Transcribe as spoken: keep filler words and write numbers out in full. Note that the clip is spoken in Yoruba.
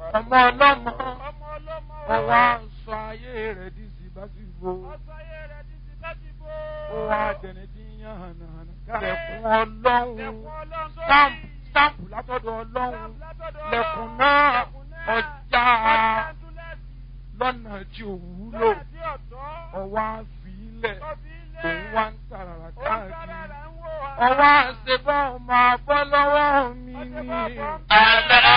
ọmọ ọlọ́mọ ọwọ́ aṣọ ayé rẹ̀ di síbáṣíbó ó wá jẹni tí ń yàn hànàhànà lẹ̀kùn ọlọ́run sáàpù látọ̀dọ̀ ọlọ́run lẹ̀kùn náà ọjà lọ́nà tí ò wúlò ọwọ́ àfilẹ̀ òun wá ń tàràrà káàkiri ọwọ́ àṣebọ́ máa bọ́ lọ́wọ́ mi ni.